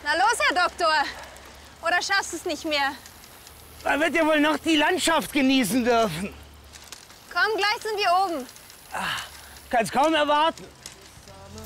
Na los, Herr Doktor. Oder schaffst du es nicht mehr? Man wird ja wohl noch die Landschaft genießen dürfen. Komm, gleich sind wir oben. Kann's kaum erwarten.